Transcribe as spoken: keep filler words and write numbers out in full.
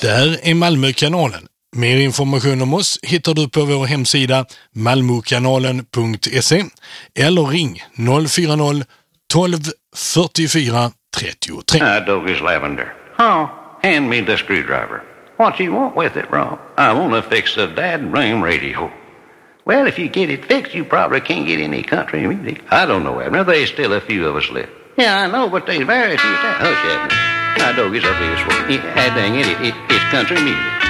Det här är Malmökanalen. Mer information om oss hittar du på vår hemsida malmokanalen punkt se eller ring noll fyra noll tolv fyrtiofyra trettiotre. Uh, Douglas Lavender. Oh, hand me the screwdriver. What you want with it, bro? I want to fix the dad-ring radio. Well, if you get it fixed, you probably can't get any country music. I don't know, Abner. There's still a few of us left. Yeah, I know, but there's very few. Hush, Abner. Now, Douglas, up here, sweet. Yeah, dang it, it, it, it's country music.